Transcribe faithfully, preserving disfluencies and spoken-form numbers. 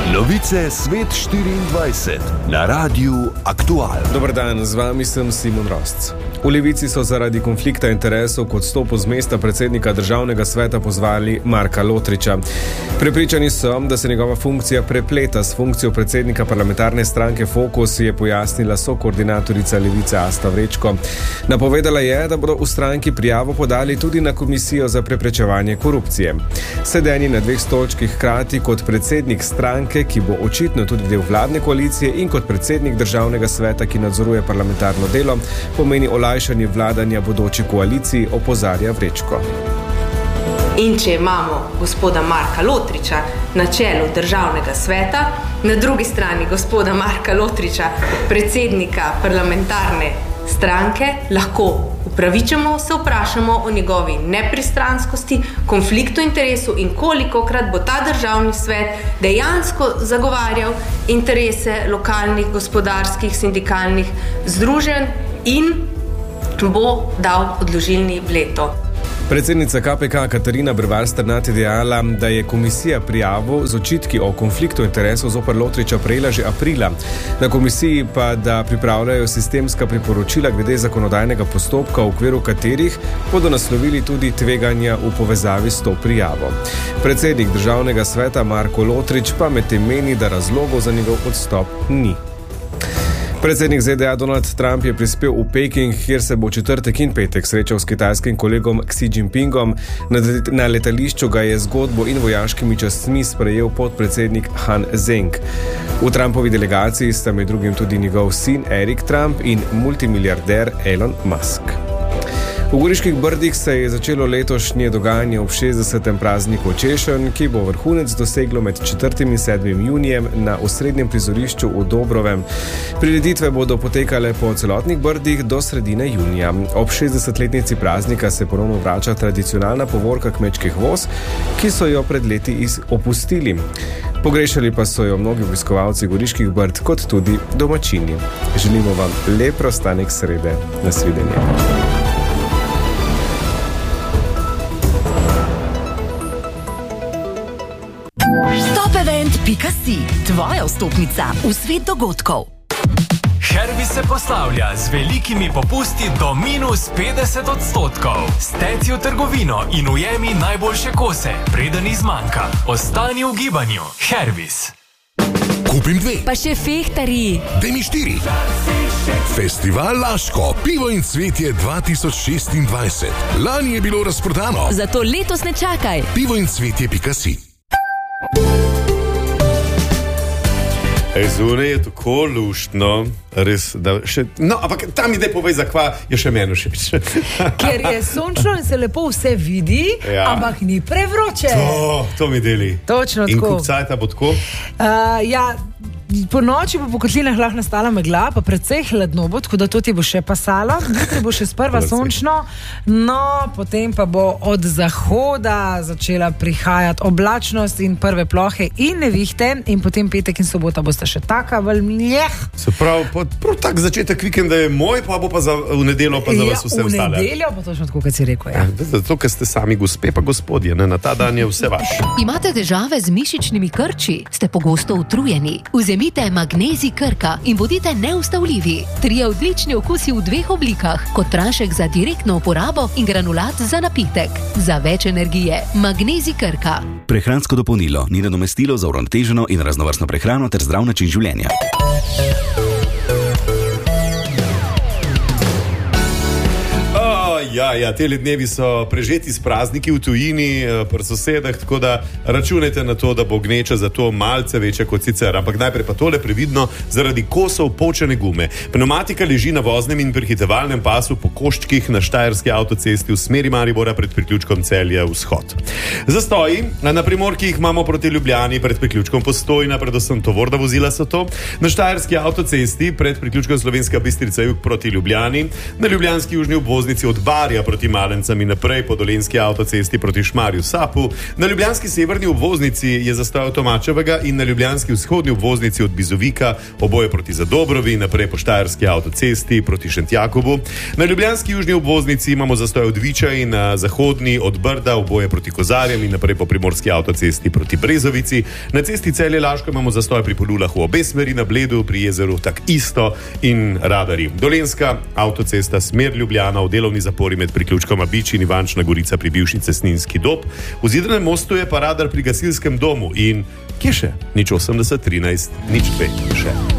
Novice Svet štiriindvajset na Radiu Aktual. Dober dan, z vami sem Simon Rosc. V Levici so zaradi konflikta interesov k odstopu z mesta predsednika Državnega sveta pozvali Marka Lotriča. Prepričani so, da se njegova funkcija prepleta s funkcijo predsednika parlamentarne stranke Fokus, je pojasnila sokoordinatorica Levice Asta Vrečko. Napovedala je, da bodo v stranki prijavo podali tudi na Komisijo za preprečevanje korupcije. Sedenje na dveh stolčkih hkrati kot predsednik stranke, ki bo očitno tudi del vladne koalicije, in kot predsednik Državnega sveta, ki nadzoruje parlamentarno delo, pomeni olajšanje vladanja bodoči koaliciji, opozarja Vrečko. In če imamo gospoda Marka Lotriča na čelu Državnega sveta, na drugi strani gospoda Marka Lotriča, predsednika parlamentarne stranke, lahko upravičeno se vprašamo o njegovi nepristranskosti, konfliktu interesov in kolikokrat bo ta državni svet dejansko zagovarjal interese lokalnih, gospodarskih, sindikalnih združenj in bo dal odložilni veto. Predsednica K P K Katarina Brevar Strnad je dejala, da je komisija prijavo z očitki o konfliktu interesov zoper Lotriča prejela že aprila. Na komisiji pa, da pripravljajo sistemska priporočila glede zakonodajnega postopka, v okviru katerih bodo naslovili tudi tveganja v povezavi s to prijavo. Predsednik Državnega sveta Marko Lotrič pa medtem meni, da razlogov za njegov odstop ni. Predsednik Z D A Donald Trump je prispel v Peking, kjer se bo četrtek in petek srečal s kitajskim kolegom Xi Jinpingom. Na letališču ga je z zgodbo in vojaškimi častmi sprejel podpredsednik Han Zheng. V Trumpovi delegaciji sta med drugim tudi njegov sin Erik Trump in multimilijarder Elon Musk. V Goriških Brdih se je začelo letošnje dogajanje ob šestdesetem prazniku Češenj, ki bo vrhunec doseglo med četrtim in sedmim junijem na osrednjem prizorišču v Dobrovem. Prireditve bodo potekale po celotnih Brdih do sredine junija. Ob šestdesetletnici praznika se ponovno vrača tradicionalna povorka kmečkih voz, ki so jo pred leti opustili. Pogrešali pa so jo mnogi obiskovalci Goriških Brd, kot tudi domačini. Želimo vam lep preostanek srede. Nasvidenje. Event pika si, tvoja vstopnica v svet dogodkov. Hervis se poslavlja z velikimi popusti do minus petdeset odstotkov. Steci v trgovino in ujemi najboljše kose, preden izmanjka. Ostani v gibanju. Hervis. Kupim dve. Pa še fehtari. Daj mi štiri. Festival Laško, pivo in cvetje dva tisoč šestindvajset. Lani je bilo razprodano. Zato letos ne čakaj. pivo in cvetje pika si. Ej, zunaj je tako luštno, res, da še... No, ampak tam ide povej, zakva je še meni všeč. Ker je sončno in se lepo vse vidi, ja. Ampak ni prevroče. To, to mi deli. Točno tako. In koliko cajta bo tako? Uh, ja, po noči bo po kotlinah lahko nastala megla, pa precej hladno bo, tako da to ti bo še pasalo. Jutri bo še sprva sončno, no, potem pa bo od zahoda začela prihajati oblačnost in prve plohe in nevihte, in potem petek in sobota bosta še taka vlmljeh. Se pravi, prav tak začetek vikenda je moj, pa bo pa za, v nedeljo pa za vas vse ja, ostale. V nedeljo pa točno tako, kot si rekel, ja. Zato, ker ste sami gospe pa gospodje, ne? Na ta dan je vse vaš. Imate težave z mišičnimi krči? Ste pogosto utrujeni? Vzemite Magnezij Krka in bodite neustavljivi. Trije odlični okusi v dveh oblikah, kot prašek za direktno uporabo in granulat za napitek. Za več energije, Magnezij Krka. Prehransko dopolnilo ni nadomestilo za uravnoteženo in raznovrstno prehrano ter zdrav način življenja. Ja, ja, tele dnevi so prežeti s prazniki v tujini, pri sosedah, tako da računajte na to, da bo gneča za to malce večja kot sicer. Ampak najprej pa tole previdno, zaradi kosov počene gume. Pneumatika leži na voznem in prehitevalnem pasu po koščkih na štajerski avtocesti v smeri Maribora pred priključkom Celje vzhod. Zastoji na primorkih imamo proti Ljubljani pred priključkom Postojna, predvsem tovorna vozila so to. Na štajerski avtocesti pred priključkom Slovenska Bistrica jug proti Ljubljani, na ljubljanski južni obvoznici od Bar Šmarja proti Malencam in naprej po dolenski avtocesti proti Šmarju Sapu. Na ljubljanski severni obvoznici je zastoj od Tomačevega in na ljubljanski vzhodni obvoznici od Bizovika, oboje proti Zadobrovi, naprej po štajerski avtocesti proti Šentjakobu. Na ljubljanski južni obvoznici imamo zastoj od Viča in na zahodni od Brda, oboje proti Kozarjem in naprej po primorski avtocesti proti Brezovici. Na cesti Celje-Laško imamo zastoj pri Polulah v obe smeri, na Bledu, pri jezeru tak isto in Radarji. Dolenska avtocesta smer Ljubljana v delovni zapori med priključkoma Bič in Ivančna Gorica pri bivši Cestninski Dob. V Zidanem mostu je pa radar pri gasilskem domu in kje še? nič osemdeset trinajst nič dve še.